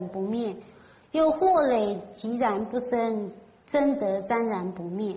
不灭，又或累寂然不生，真得沾然不灭。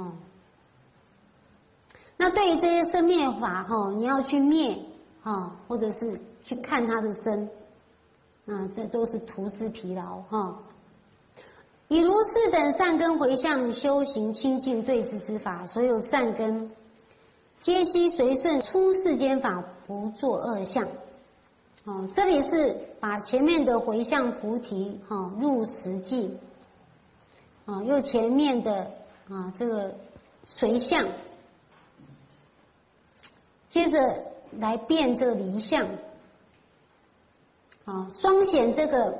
那对于这些生灭法你要去灭或者是去看它的真，这都是徒之疲劳以如是等善根回向修行清净对治之法，所有善根皆悉随顺出世间法，不作恶相。这里是把前面的回向菩提入实际又前面的这个随相，接着来变这个离相双显这个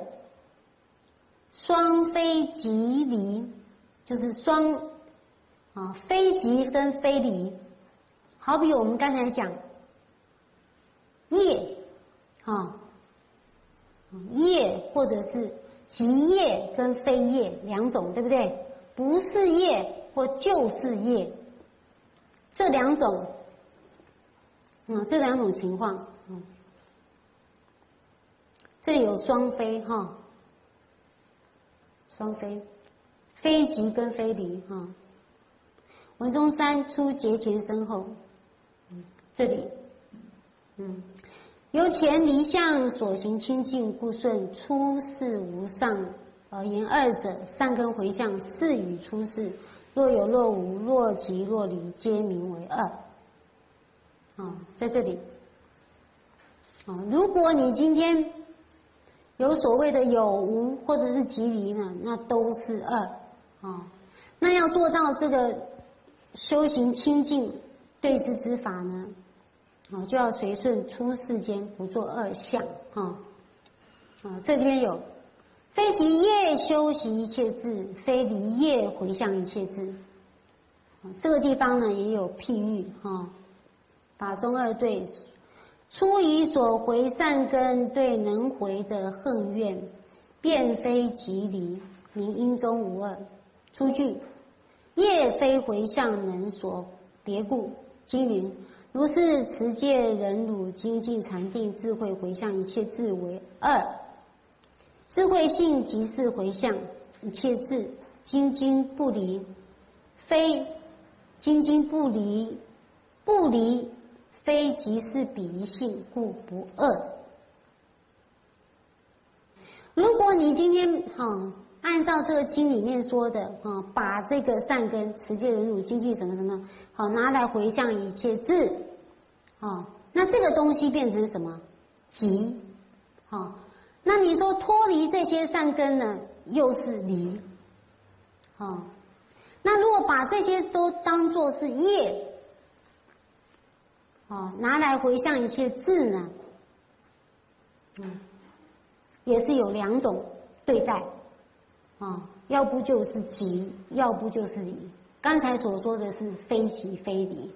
双非即离，就是双非即跟非离。好比我们刚才讲业业或者是即业跟非业两种，对不对？不是业或就是业，这两种情况这里有双非双非，非即跟非离文中三出节前身后，这里由前离相所行清净，故顺出世无上而言二者，善根回向是与出世，若有若无，若即若离，皆名为二。在这里如果你今天有所谓的有无或者是即离呢，那都是二那要做到这个修行清净对治之法呢，就要随顺出世间，不做恶相这边有非即业修习一切智，非离业回向一切智。这个地方呢也有譬喻法中二对，初以所回善根对能回的恨怨，便非即离，名因中无二。出句业非回向能所别故，经云如是持戒忍辱精进禅定智慧回向一切智为二，智慧性即是回向一切智，精精不离，非精精不离，不离非即是彼一性，故不二。如果你今天按照这个经里面说的把这个善根持戒忍辱精进什么什么拿来回向一切智那这个东西变成什么？即那你说脱离这些善根呢，又是离那如果把这些都当作是业拿来回向一切智呢也是有两种对待要不就是即，要不就是离。刚才所说的是非即非离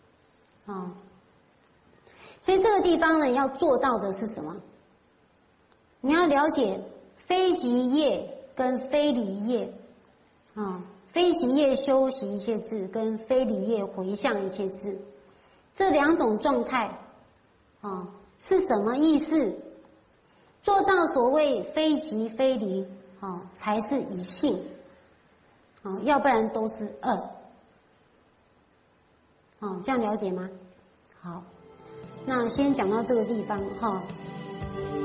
所以这个地方呢要做到的是什么？你要了解非即业跟非离业非即业修习一切智跟非离业回向一切智，这两种状态是什么意思？做到所谓非即非离才是一性要不然都是二这样了解吗？好，那先讲到这个地方